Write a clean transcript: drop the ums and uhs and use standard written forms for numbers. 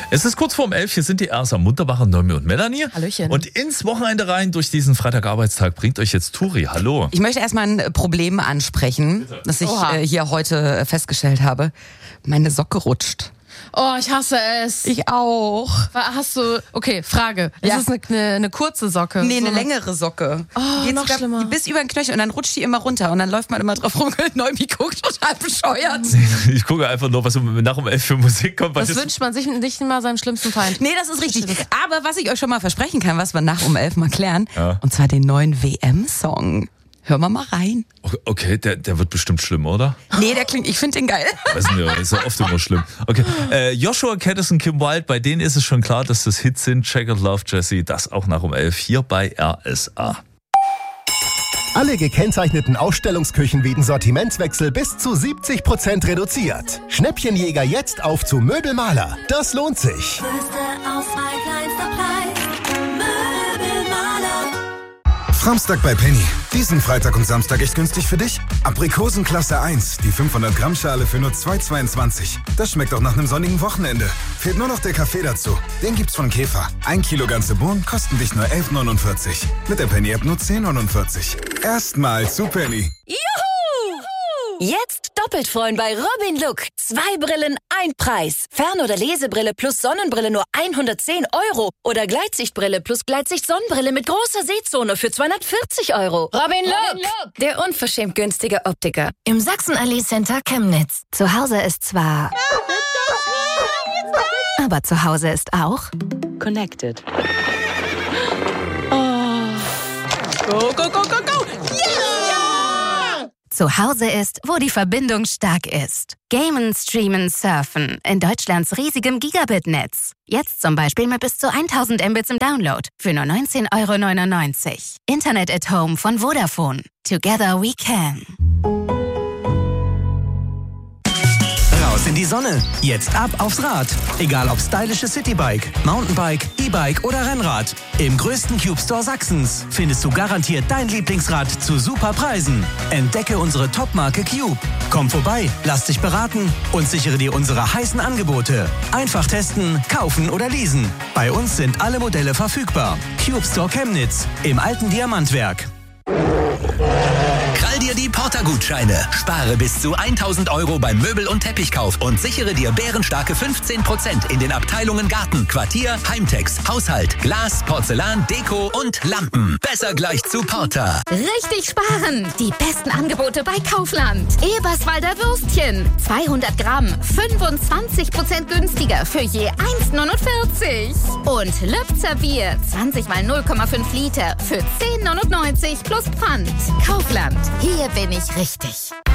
Es ist kurz vorm 11, hier sind die Ersa Munterbacher, Noemi und Melanie. Hallöchen. Und ins Wochenende rein durch diesen Freitagarbeitstag bringt euch jetzt Turi. Hallo. Ich möchte erstmal ein Problem ansprechen, das ich hier heute festgestellt habe. Meine Socke rutscht. Oh, ich hasse es. Ich auch. Hast du, okay, Frage. Ja. Ist es eine kurze Socke? Nee, eine längere Socke. Oh, die geht noch sogar schlimmer. bis über den Knöchel und dann rutscht die immer runter und dann läuft man immer drauf rum. Noemi guckt total bescheuert. Ich gucke einfach nur, was nach um 11 für Musik kommt. Das wünscht man sich nicht mal seinem schlimmsten Feind. Nee, das ist richtig. Aber was ich euch schon mal versprechen kann, was wir nach um 11 mal klären, Ja. und zwar den neuen WM-Song. Hören wir mal rein. Okay, der wird bestimmt schlimm, oder? Nee, ich finde den geil. Weiß nicht, ist ja oft immer schlimm. Okay, Joshua Caddison, Kim Wilde, bei denen ist es schon klar, dass das Hits sind. Checkered Love Jessie, das auch nach um 11 hier bei RSA. Alle gekennzeichneten Ausstellungsküchen wegen Sortimentswechsel bis zu 70% reduziert. Schnäppchenjäger jetzt auf zu Möbelmaler. Das lohnt sich. Größte Auswahl, kleinster Preis. Möbelmaler. Samstag bei Penny. Diesen Freitag und Samstag echt günstig für dich? Aprikosen Klasse 1, die 500 Gramm Schale für nur 2,22. Das schmeckt auch nach einem sonnigen Wochenende. Fehlt nur noch der Kaffee dazu. Den gibt's von Käfer. 1 Kilo ganze Bohnen kosten dich nur 11,49. Mit der Penny-App nur 10,49. Erstmal zu Penny. Jetzt doppelt freuen bei Robin Look. 2 Brillen, 1 Preis. Fern- oder Lesebrille plus Sonnenbrille nur 110 € Oder Gleitsichtbrille plus Gleitsicht-Sonnenbrille mit großer Sehzone für 240 €. Robin Look, der unverschämt günstige Optiker. Im Sachsenallee Center Chemnitz. Zu Hause ist zwar... aber zu Hause ist auch... Connected. Go, go, go, go, go. Zu Hause ist, wo die Verbindung stark ist. Gamen, streamen, surfen. In Deutschlands riesigem Gigabit-Netz. Jetzt zum Beispiel mit bis zu 1000 Mbits im Download. Für nur 19,99 €. Internet at Home von Vodafone. Together we can. Raus in die Sonne. Jetzt ab aufs Rad. Egal ob stylisches Citybike, Mountainbike, E-Bike oder Rennrad. Im größten Cube Store Sachsens findest du garantiert dein Lieblingsrad zu super Preisen. Entdecke unsere Top-Marke Cube. Komm vorbei, lass dich beraten und sichere dir unsere heißen Angebote. Einfach testen, kaufen oder leasen. Bei uns sind alle Modelle verfügbar. Cube Store Chemnitz im alten Diamantwerk. Krall dir die Porter-Gutscheine. Spare bis zu 1.000 € beim Möbel- und Teppichkauf und sichere dir bärenstarke 15% in den Abteilungen Garten, Quartier, Heimtex, Haushalt, Glas, Porzellan, Deko und Lampen. Besser gleich zu Porter. Richtig sparen! Die besten Angebote bei Kaufland. Eberswalder Würstchen. 200 Gramm. 25% günstiger für je 1,49. Und Lübzer Bier. 20 mal 0,5 Liter für 10,99 plus Pfand. Kaufland. Hier bin ich richtig.